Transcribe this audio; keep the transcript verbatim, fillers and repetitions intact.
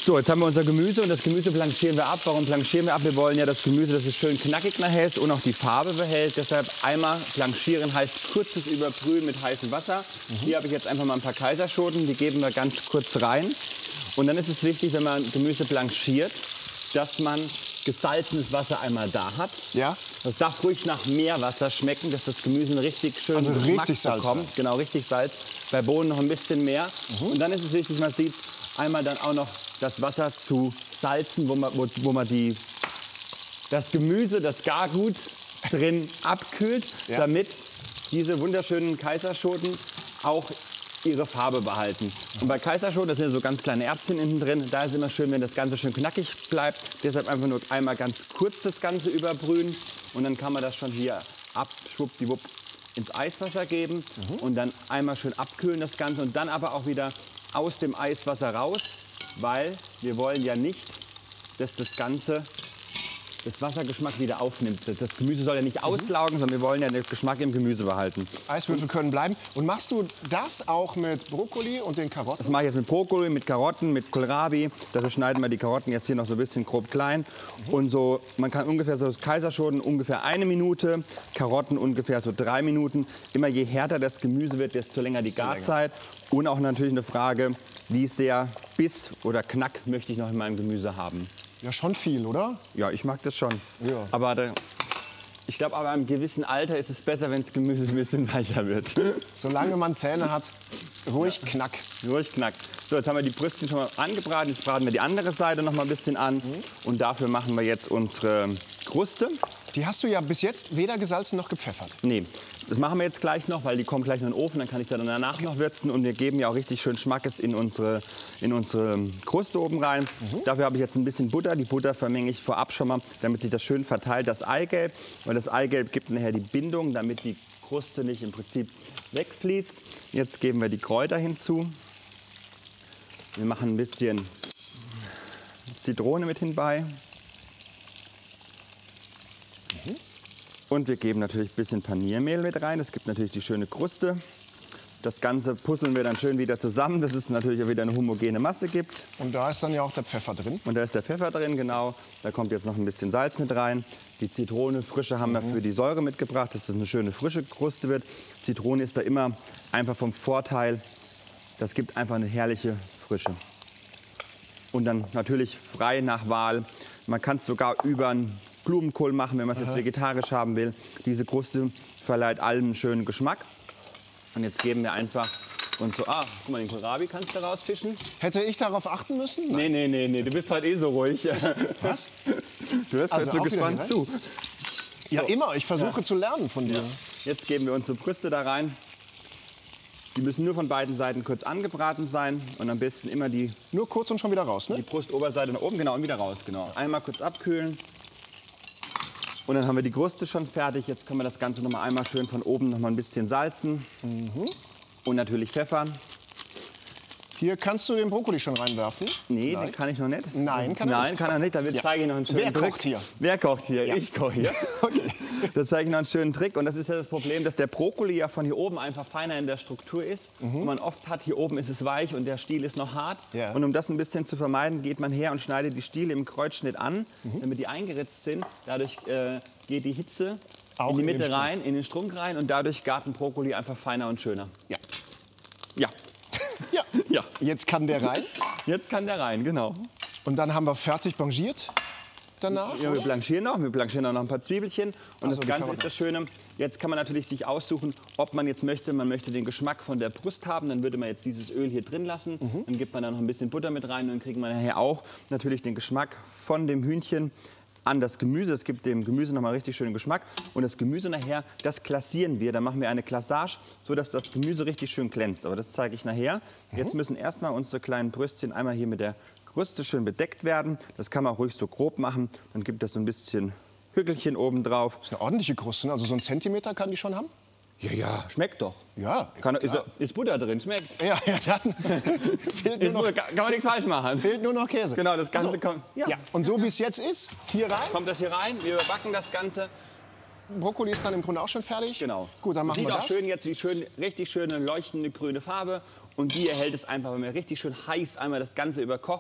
So, jetzt haben wir unser Gemüse und das Gemüse blanchieren wir ab. Warum blanchieren wir ab? Wir wollen ja das Gemüse, dass es schön knackig nachher ist und auch die Farbe behält. Deshalb einmal blanchieren heißt kurzes Überbrühen mit heißem Wasser. Mhm. Hier habe ich jetzt einfach mal ein paar Kaiserschoten, die geben wir ganz kurz rein. Und dann ist es wichtig, wenn man Gemüse blanchiert, dass man gesalzenes Wasser einmal da hat. Ja. Das darf ruhig nach Meerwasser schmecken, dass das Gemüse einen richtig schönen also Geschmack richtig Salz bekommt. Salz. Genau, richtig Salz. Bei Bohnen noch ein bisschen mehr. Mhm. Und dann ist es wichtig, man sieht, einmal dann auch noch das Wasser zu salzen, wo man, wo, wo man die, das Gemüse, das Gargut drin abkühlt, ja. damit diese wunderschönen Kaiserschoten auch ihre Farbe behalten. Und bei Kaiserschoten, das sind so ganz kleine Erbsen innen drin, da ist es immer schön, wenn das Ganze schön knackig bleibt. Deshalb einfach nur einmal ganz kurz das Ganze überbrühen und dann kann man das schon hier abschwuppdiwupp ins Eiswasser geben mhm. und dann einmal schön abkühlen das Ganze und dann aber auch wieder aus dem Eiswasser raus, weil wir wollen ja nicht, dass das Ganze das Wassergeschmack wieder aufnimmt. Das Gemüse soll ja nicht auslaugen, sondern wir wollen ja den Geschmack im Gemüse behalten. Eiswürfel können bleiben. Und machst du das auch mit Brokkoli und den Karotten? Das mache ich jetzt mit Brokkoli, mit Karotten, mit Kohlrabi. Dafür schneiden wir die Karotten jetzt hier noch so ein bisschen grob klein. Mhm. Und so, man kann ungefähr so Kaiserschoten ungefähr eine Minute, Karotten ungefähr so drei Minuten. Immer je härter das Gemüse wird, desto länger die Garzeit. Und auch natürlich eine Frage, wie sehr Biss oder Knack möchte ich noch in meinem Gemüse haben. Ja, schon viel, oder? Ja, ich mag das schon. Ja. Aber da, ich glaube, aber im gewissen Alter ist es besser, wenn das Gemüse ein bisschen weicher wird. Solange man Zähne hat, ruhig ja. knack. Ruhig knack. So, jetzt haben wir die Brüstchen schon mal angebraten. Jetzt braten wir die andere Seite noch mal ein bisschen an. Mhm. Und dafür machen wir jetzt unsere Kruste. Die hast du ja bis jetzt weder gesalzen noch gepfeffert. Nee, das machen wir jetzt gleich noch, weil die kommen gleich noch in den Ofen. Dann kann ich sie dann danach noch würzen. Und wir geben ja auch richtig schön Schmackes in unsere, in unsere Kruste oben rein. Mhm. Dafür habe ich jetzt ein bisschen Butter. Die Butter vermenge ich vorab schon mal, damit sich das schön verteilt, das Eigelb. Weil das Eigelb gibt nachher die Bindung, damit die Kruste nicht im Prinzip wegfließt. Jetzt geben wir die Kräuter hinzu. Wir machen ein bisschen Zitrone mit hinbei. Mhm. Und wir geben natürlich ein bisschen Paniermehl mit rein. Das gibt natürlich die schöne Kruste. Das Ganze puzzeln wir dann schön wieder zusammen, dass es natürlich auch wieder eine homogene Masse gibt. Und da ist dann ja auch der Pfeffer drin. Und da ist der Pfeffer drin, genau. Da kommt jetzt noch ein bisschen Salz mit rein. Die Zitrone, frische, haben wir für die Säure mitgebracht, dass es eine schöne frische Kruste wird. Zitrone ist da immer einfach vom Vorteil, das gibt einfach eine herrliche Frische. Und dann natürlich frei nach Wahl. Man kann es sogar über einen Blumenkohl machen, wenn man es jetzt vegetarisch haben will. Diese Kruste verleiht allem einen schönen Geschmack. Und jetzt geben wir einfach und so, ah, guck mal, den Kohlrabi kannst du rausfischen. Hätte ich darauf achten müssen? Nein, nee, nee, nee, du bist heute eh so ruhig. Was? Du hörst also heute so gespannt zu. Ja, so. immer. Ich versuche ja. zu lernen von dir. Ja. Jetzt geben wir unsere Brüste da rein. Die müssen nur von beiden Seiten kurz angebraten sein und am besten immer die... Nur kurz und schon wieder raus, ne? Die Brustoberseite nach oben, genau, und wieder raus, genau. Einmal kurz abkühlen. Und dann haben wir die Kruste schon fertig. Jetzt können wir das Ganze noch mal einmal schön von oben noch mal ein bisschen salzen. Mhm. Und natürlich pfeffern. Hier kannst du den Brokkoli schon reinwerfen. Nee, Nein. den kann ich noch nicht. Nein, kann er Nein, nicht. kann er nicht. Da ja. zeige ich noch einen schönen Wer Trick. kocht hier? Wer kocht hier? Ja. Ich koche hier. Okay. Da zeige ich noch einen schönen Trick. Und das ist ja das Problem, dass der Brokkoli ja von hier oben einfach feiner in der Struktur ist. Mhm. Und man oft hat, hier oben ist es weich und der Stiel ist noch hart. Ja. Und um das ein bisschen zu vermeiden, geht man her und schneidet die Stiele im Kreuzschnitt an, mhm. damit die eingeritzt sind. Dadurch äh, geht die Hitze Auch in die Mitte in rein, in den Strunk rein. Und dadurch gart ein Brokkoli einfach feiner und schöner. Ja. Ja. Ja. Ja. Jetzt kann der rein. Jetzt kann der rein, genau. Und dann haben wir fertig blanchiert danach? Ja, wir blanchieren noch. Wir blanchieren auch noch ein paar Zwiebelchen. Und also, das Ganze ist das Schöne. Jetzt kann man natürlich sich aussuchen, ob man jetzt möchte, man möchte den Geschmack von der Brust haben. Dann würde man jetzt dieses Öl hier drin lassen. Mhm. Dann gibt man da noch ein bisschen Butter mit rein. Und dann kriegt man nachher auch natürlich den Geschmack von dem Hühnchen an das Gemüse. Es gibt dem Gemüse noch mal richtig schönen Geschmack. Und das Gemüse nachher, das klassieren wir. Da machen wir eine Glassage, sodass das Gemüse richtig schön glänzt. Aber das zeige ich nachher. Mhm. Jetzt müssen erstmal unsere kleinen Brüstchen einmal hier mit der Kruste schön bedeckt werden. Das kann man auch ruhig so grob machen. Dann gibt es so ein bisschen Hückelchen oben drauf. Das ist eine ordentliche Kruste, ne? Also so einen Zentimeter kann die schon haben? Ja, ja, schmeckt doch. Ja, kann, ist, ist Butter drin, schmeckt. Ja, ja, dann fehlt nur ist noch, Butter, kann man nichts falsch machen. Fehlt nur noch Käse. Genau, das Ganze so. kommt. Ja. ja. Und so wie es jetzt ist, hier rein. Kommt das hier rein, wir überbacken das Ganze. Brokkoli ist dann im Grunde auch schon fertig. Genau. Gut, dann machen Sieht wir auch das. schön jetzt wie schön, richtig schöne leuchtende grüne Farbe. Und die erhält es einfach, wenn man richtig schön heiß einmal das Ganze überkocht.